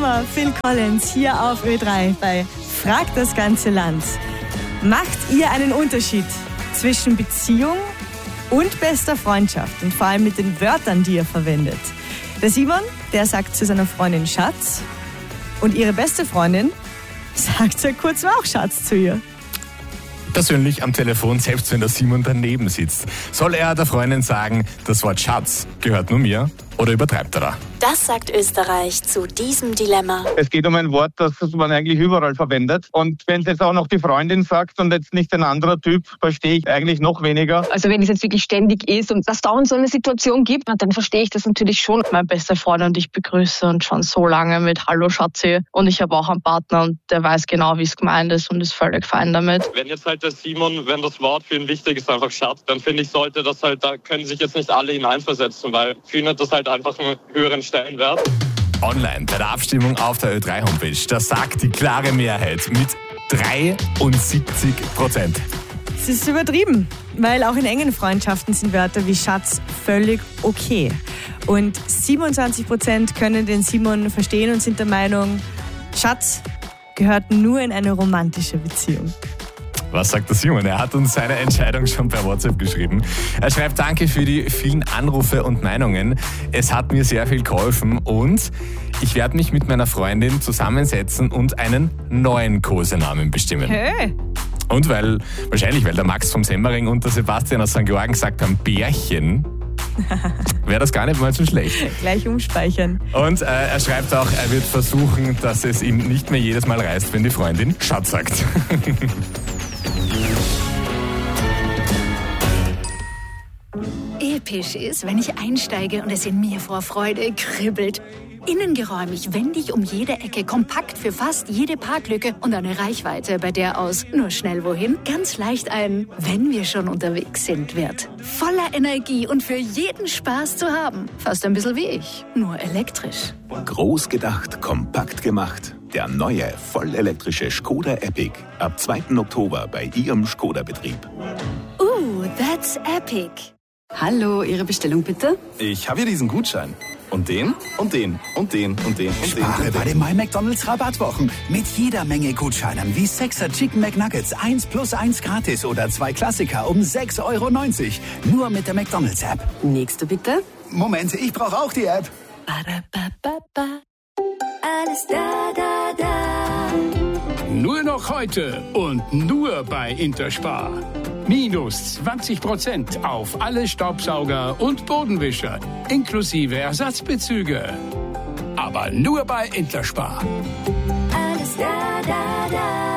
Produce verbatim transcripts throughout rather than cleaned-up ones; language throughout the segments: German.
Sommer, Phil Collins hier auf Ö drei bei Fragt das ganze Land. Macht ihr einen Unterschied zwischen Beziehung und bester Freundschaft und vor allem mit den Wörtern, die ihr verwendet? Der Simon, der sagt zu seiner Freundin Schatz und ihre beste Freundin sagt seit kurzem auch Schatz zu ihr. Persönlich am Telefon, selbst wenn der Simon daneben sitzt. Soll er der Freundin sagen, das Wort Schatz gehört nur mir, oder übertreibt er da? Das sagt Österreich zu diesem Dilemma. Es geht um ein Wort, das man eigentlich überall verwendet. Und wenn es jetzt auch noch die Freundin sagt und jetzt nicht ein anderer Typ, verstehe ich eigentlich noch weniger. Also wenn es jetzt wirklich ständig ist und es dauernd so eine Situation gibt, dann verstehe ich das natürlich schon. Mein bester Freund und ich begrüße und schon so lange mit Hallo Schatzi. Und ich habe auch einen Partner und der weiß genau, wie es gemeint ist und ist völlig fein damit. Wenn jetzt halt der Simon, wenn das Wort für ihn wichtig ist, einfach Schatz, dann finde ich, sollte das halt, da können sich jetzt nicht alle hineinversetzen, weil für ihn hat das halt einfach einen höheren Stellenwert. Online bei der Abstimmung auf der Ö drei Homepage, da sagt die klare Mehrheit mit dreiundsiebzig Prozent. Es ist übertrieben, weil auch in engen Freundschaften sind Wörter wie Schatz völlig okay. Und siebenundzwanzig Prozent können den Simon verstehen und sind der Meinung, Schatz gehört nur in eine romantische Beziehung. Was sagt der Simon? Er hat uns seine Entscheidung schon per WhatsApp geschrieben. Er schreibt, danke für die vielen Anrufe und Meinungen. Es hat mir sehr viel geholfen und ich werde mich mit meiner Freundin zusammensetzen und einen neuen Kosenamen bestimmen. Hey. Und weil, wahrscheinlich weil der Max vom Semmering und der Sebastian aus Sankt Georgen gesagt haben, Bärchen, wäre das gar nicht mal so schlecht. Gleich umspeichern. Und äh, er schreibt auch, er wird versuchen, dass es ihm nicht mehr jedes Mal reißt, wenn die Freundin Schatz sagt. Episch ist, wenn ich einsteige und es in mir vor Freude kribbelt. Innengeräumig, wendig um jede Ecke, kompakt für fast jede Parklücke und eine Reichweite, bei der aus nur schnell wohin ganz leicht ein wenn wir schon unterwegs sind wird. Voller Energie und für jeden Spaß zu haben. Fast ein bisschen wie ich, nur elektrisch. Groß gedacht, kompakt gemacht. Der neue, vollelektrische Skoda Epic. Ab zweiten Oktober bei Ihrem Skoda-Betrieb. Ooh, that's epic. Hallo, Ihre Bestellung bitte? Ich habe hier diesen Gutschein. Und den, und den, und den, und den, und den. Spare bei den My McDonald's Rabattwochen. Mit jeder Menge Gutscheinen wie sechser Chicken McNuggets, eins plus eins gratis oder zwei Klassiker um sechs Euro neunzig. Nur mit der McDonald's App. Nächste bitte. Moment, ich brauche auch die App. Ba-da-ba-ba-ba. Alles da, da, da. Nur noch heute und nur bei Interspar. Minus zwanzig Prozent auf alle Staubsauger und Bodenwischer, inklusive Ersatzbezüge. Aber nur bei Interspar. Alles da, da,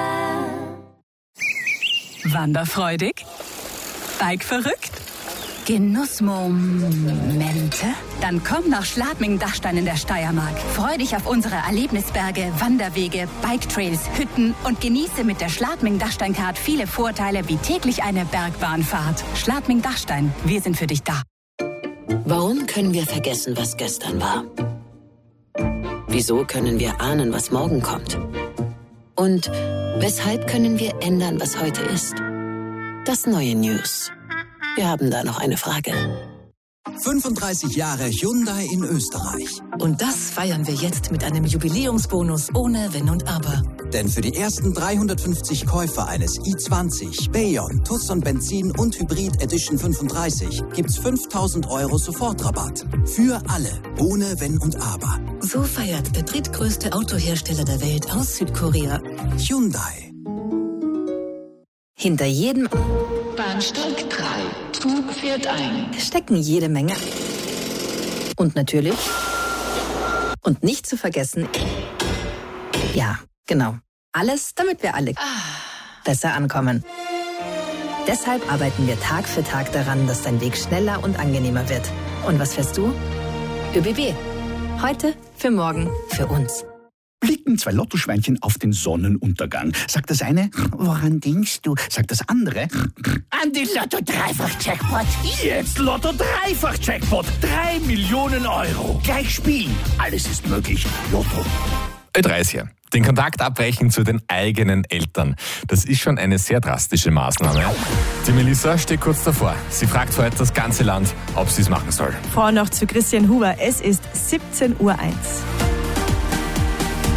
da. Wanderfreudig? Bikeverrückt? Genussmomente? Dann komm nach Schladming-Dachstein in der Steiermark. Freu dich auf unsere Erlebnisberge, Wanderwege, Biketrails, Hütten und genieße mit der Schladming-Dachstein-Card viele Vorteile wie täglich eine Bergbahnfahrt. Schladming-Dachstein, wir sind für dich da. Warum können wir vergessen, was gestern war? Wieso können wir ahnen, was morgen kommt? Und weshalb können wir ändern, was heute ist? Das neue News. Wir haben da noch eine Frage. fünfunddreißig Jahre Hyundai in Österreich. Und das feiern wir jetzt mit einem Jubiläumsbonus ohne Wenn und Aber. Denn für die ersten dreihundertfünfzig Käufer eines i zwanzig, Bayon, Tucson Benzin und Hybrid Edition fünfunddreißig gibt's fünftausend Euro Sofortrabatt. Für alle, ohne Wenn und Aber. So feiert der drittgrößte Autohersteller der Welt aus Südkorea. Hyundai. Hinter jedem Bahnsteig drei. Zug fährt ein. stecken jede Menge. Und natürlich, und nicht zu vergessen, ja, genau, alles, damit wir alle besser ankommen. Deshalb arbeiten wir Tag für Tag daran, dass dein Weg schneller und angenehmer wird. Und was fährst du? ÖBB. Heute, für morgen, für uns. Blicken zwei Lottoschweinchen auf den Sonnenuntergang. Sagt das eine, woran denkst du? Sagt das andere, an die Lotto-Dreifach-Jackpot. Jetzt Lotto-Dreifach-Jackpot. Drei Millionen Euro. Gleich spielen. Alles ist möglich. Lotto. Ö drei ist hier. Den Kontakt abbrechen zu den eigenen Eltern. Das ist schon eine sehr drastische Maßnahme. Die Melissa steht kurz davor. Sie fragt heute das ganze Land, ob sie es machen soll. Vorher noch zu Christian Huber. Es ist siebzehn Uhr eins.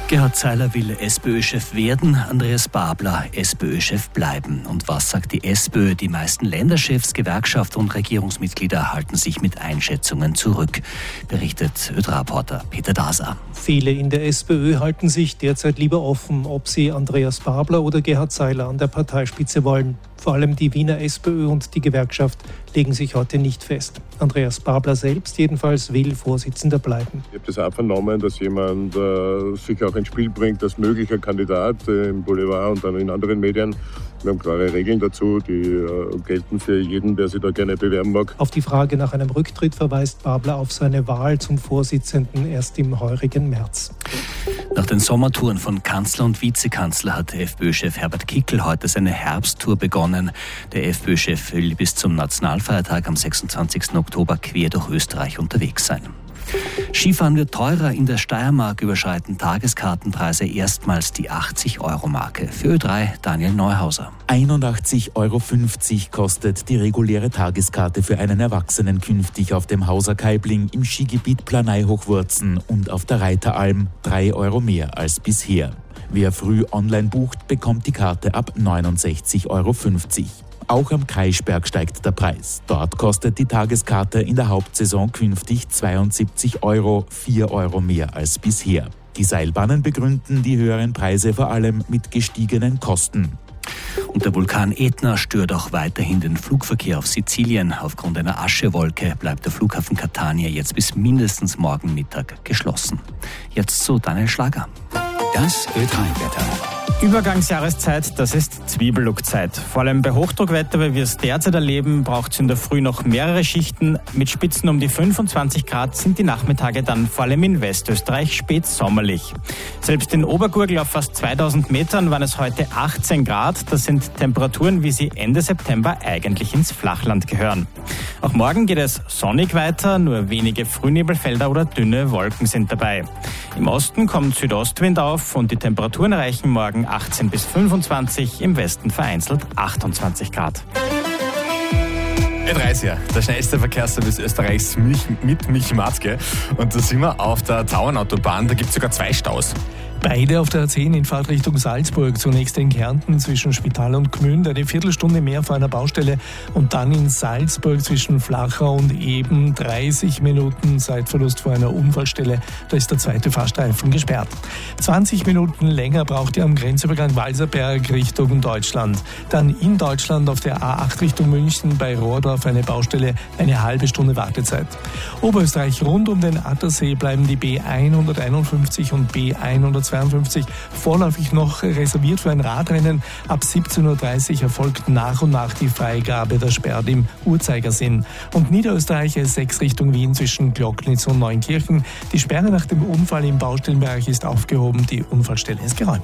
Gerhard Seiler will SPÖ-Chef werden, Andreas Babler SPÖ-Chef bleiben. Und was sagt die SPÖ? Die meisten Länderchefs, Gewerkschaft und Regierungsmitglieder halten sich mit Einschätzungen zurück, berichtet Ö drei Reporter Peter Daser. Viele in der SPÖ halten sich derzeit lieber offen, ob sie Andreas Babler oder Gerhard Seiler an der Parteispitze wollen. Vor allem die Wiener SPÖ und die Gewerkschaft legen sich heute nicht fest. Andreas Babler selbst jedenfalls will Vorsitzender bleiben. Ich habe das auch vernommen, dass jemand äh, sich auch ins Spiel bringt als möglicher Kandidat äh, im Boulevard und dann in anderen Medien. Wir haben klare Regeln dazu, die äh, gelten für jeden, der sich da gerne bewerben mag. Auf die Frage nach einem Rücktritt verweist Babler auf seine Wahl zum Vorsitzenden erst im heurigen März. Nach den Sommertouren von Kanzler und Vizekanzler hat FPÖ-Chef Herbert Kickl heute seine Herbsttour begonnen. Der FPÖ-Chef will bis zum Nationalfeiertag am sechsundzwanzigsten Oktober quer durch Österreich unterwegs sein. Skifahren wird teurer. In der Steiermark überschreiten Tageskartenpreise erstmals die achtzig-Euro-Marke. Für Ö drei Daniel Neuhauser. einundachtzig Euro fünfzig kostet die reguläre Tageskarte für einen Erwachsenen künftig auf dem Hauser Kaibling im Skigebiet Planei-Hochwurzen und auf der Reiteralm drei Euro mehr als bisher. Wer früh online bucht, bekommt die Karte ab neunundsechzig Euro fünfzig. Auch am Kreischberg steigt der Preis. Dort kostet die Tageskarte in der Hauptsaison künftig zweiundsiebzig Euro, vier Euro mehr als bisher. Die Seilbahnen begründen die höheren Preise vor allem mit gestiegenen Kosten. Und der Vulkan Ätna stört auch weiterhin den Flugverkehr auf Sizilien. Aufgrund einer Aschewolke bleibt der Flughafen Catania jetzt bis mindestens morgen Mittag geschlossen. Jetzt zu Daniel Schlager. Das Ö drei Wetter. Übergangsjahreszeit, das ist Zwiebellook-Zeit. Vor allem bei Hochdruckwetter, wie wir es derzeit erleben, braucht es in der Früh noch mehrere Schichten. Mit Spitzen um die fünfundzwanzig Grad sind die Nachmittage dann vor allem in Westösterreich spätsommerlich. Selbst in Obergurgl auf fast zweitausend Metern waren es heute achtzehn Grad. Das sind Temperaturen, wie sie Ende September eigentlich ins Flachland gehören. Auch morgen geht es sonnig weiter, nur wenige Frühnebelfelder oder dünne Wolken sind dabei. Im Osten kommt Südostwind auf und die Temperaturen erreichen morgen achtzehn bis fünfundzwanzig, im Westen vereinzelt achtundzwanzig Grad. Ö drei ist ja der schnellste Verkehrsservice Österreichs mit Michi Matzke. Und da sind wir auf der Tauernautobahn, da gibt es sogar zwei Staus. Beide auf der A zehn in Fahrtrichtung Salzburg. Zunächst in Kärnten zwischen Spital und Gmünd, eine Viertelstunde mehr vor einer Baustelle. Und dann in Salzburg zwischen Flachau und Eben dreißig Minuten Zeitverlust vor einer Unfallstelle. Da ist der zweite Fahrstreifen gesperrt. zwanzig Minuten länger braucht ihr am Grenzübergang Walserberg Richtung Deutschland. Dann in Deutschland auf der A acht Richtung München bei Rohrdorf eine Baustelle, eine halbe Stunde Wartezeit. Oberösterreich rund um den Attersee bleiben die B hunderteinundfünfzig und B hundertzweiundfünfzig vorläufig noch reserviert für ein Radrennen. Ab siebzehn Uhr dreißig erfolgt nach und nach die Freigabe der Sperre im Uhrzeigersinn. Und Niederösterreich S sechs Richtung Wien zwischen Glocknitz und Neunkirchen. Die Sperre nach dem Unfall im Baustellenbereich ist aufgehoben, die Unfallstelle ist geräumt.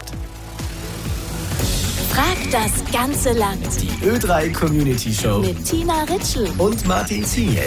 Frag das ganze Land. Die Ö drei Community Show mit Tina Ritschl und Martin Ziel.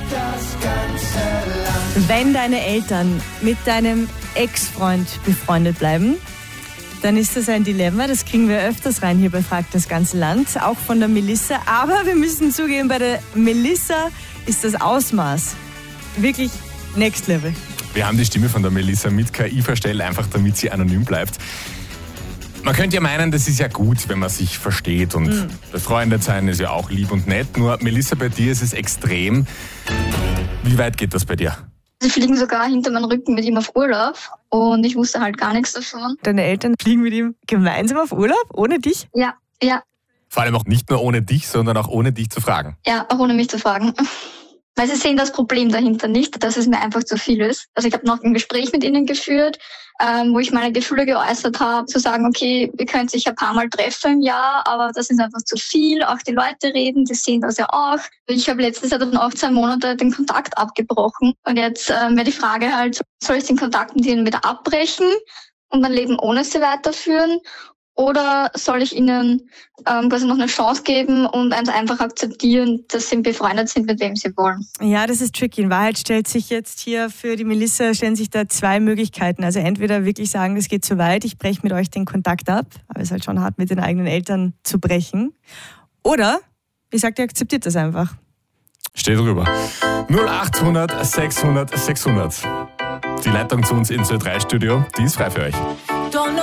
Wenn deine Eltern mit deinem Ex-Freund befreundet bleiben, dann ist das ein Dilemma. Das kriegen wir öfters rein hier bei Frag das ganze Land, auch von der Melissa. Aber wir müssen zugeben, bei der Melissa ist das Ausmaß wirklich next level. Wir haben die Stimme von der Melissa mit K I verstellt, einfach damit sie anonym bleibt. Man könnte ja meinen, das ist ja gut, wenn man sich versteht und mhm. befreundet sein ist ja auch lieb und nett. Nur Melissa, bei dir ist es extrem. Wie weit geht das bei dir? Sie fliegen sogar hinter meinem Rücken mit ihm auf Urlaub und ich wusste halt gar nichts davon. Deine Eltern fliegen mit ihm gemeinsam auf Urlaub, ohne dich? Ja, ja. Vor allem auch nicht nur ohne dich, sondern auch ohne dich zu fragen. Ja, auch ohne mich zu fragen. Weil sie sehen das Problem dahinter nicht, dass es mir einfach zu viel ist. Also ich habe noch ein Gespräch mit ihnen geführt, ähm, wo ich meine Gefühle geäußert habe, zu sagen, okay, wir können sich ein paar Mal treffen im Jahr, aber das ist einfach zu viel. Auch die Leute reden, die sehen das ja auch. Ich habe letztes Jahr dann auch zwei Monate den Kontakt abgebrochen. Und jetzt ähm, wäre die Frage halt, soll ich den Kontakt mit ihnen wieder abbrechen und mein Leben ohne sie weiterführen? Oder soll ich ihnen ähm, quasi noch eine Chance geben und einfach akzeptieren, dass sie befreundet sind, mit wem sie wollen? Ja, das ist tricky. In Wahrheit stellt sich jetzt hier für die Melissa stellen sich da zwei Möglichkeiten. Also entweder wirklich sagen, das geht zu weit, ich breche mit euch den Kontakt ab, aber es ist halt schon hart, mit den eigenen Eltern zu brechen. Oder, wie sagt ihr, akzeptiert das einfach. Steht drüber. null achthundert sechshundert sechshundert. Die Leitung zu uns ins Ö drei Studio, die ist frei für euch.